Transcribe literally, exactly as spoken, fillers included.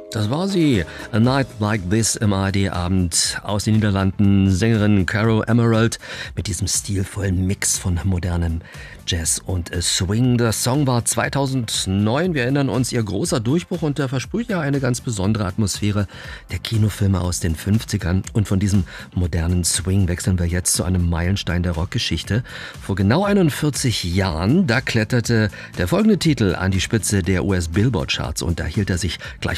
Das war sie. A Night Like This im A R D-Abend aus den Niederlanden. Sängerin Caro Emerald mit diesem stilvollen Mix von modernem Jazz und Swing. Der Song war zweitausendneun. Wir erinnern uns, ihr großer Durchbruch, und der versprüht ja eine ganz besondere Atmosphäre der Kinofilme aus den fünfzigern. Und von diesem modernen Swing wechseln wir jetzt zu einem Meilenstein der Rockgeschichte. Vor genau einundvierzig Jahren, da kletterte der folgende Titel an die Spitze der U S-Billboard-Charts, und da hielt er sich gleich